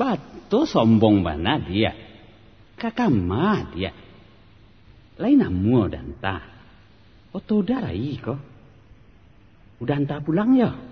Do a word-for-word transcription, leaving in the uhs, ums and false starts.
Batu sombong bana dia. Kakama dia. Lain namu dan ta. Oto darai ko. Udah entah pulang ya.